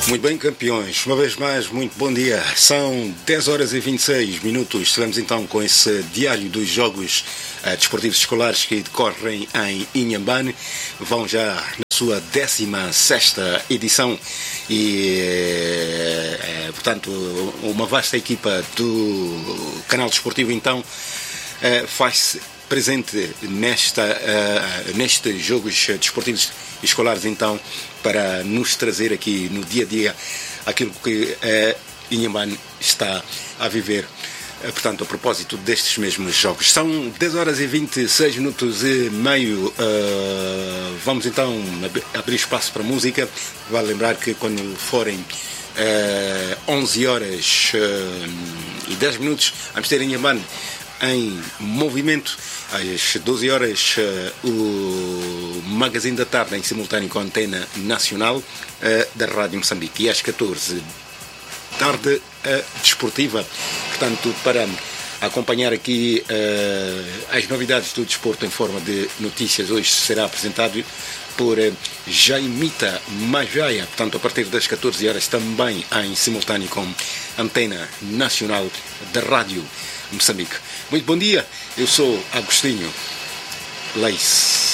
Muito bem, campeões, uma vez mais, muito bom dia. São 10 horas e 26 minutos. Estivemos então com esse diário dos jogos desportivos escolares que decorrem em Inhambane. Vão já na sua 16ª edição e, portanto, uma vasta equipa do canal desportivo então faz-se presente nestes jogos desportivos escolares então, para nos trazer aqui no dia a dia aquilo que Inhambane está a viver, portanto, a propósito destes mesmos jogos. São 10 horas e 26 minutos e meio. Vamos então abrir espaço para música. Vale lembrar que quando forem 11 horas e 10 minutos, vamos ter Inhambane em movimento. Às 12 horas, o Magazine da Tarde em simultâneo com a Antena Nacional da Rádio Moçambique. E às 14, tarde desportiva, portanto, para acompanhar aqui as novidades do desporto em forma de notícias. Hoje será apresentado por Jaimita Majaia, portanto, a partir das 14 horas também em simultâneo com a Antena Nacional da Rádio Moçambique. Muito bom dia, eu sou Agostinho Leis.